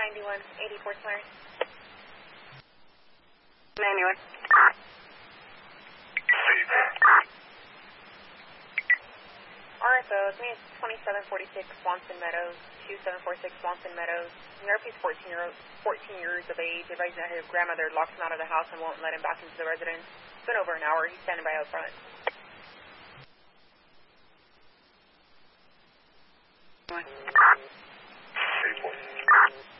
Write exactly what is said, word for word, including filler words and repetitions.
ninety-one eighty-four Solaris. ninety-one. R F O, it's me, it's twenty-seven forty-six Swanson Meadows, two seven four six Swanson Meadows. The R P is fourteen, year old, fourteen years of age, advising that his grandmother locked him out of the house and won't let him back into the residence. It's been over an hour, he's standing by out front. One.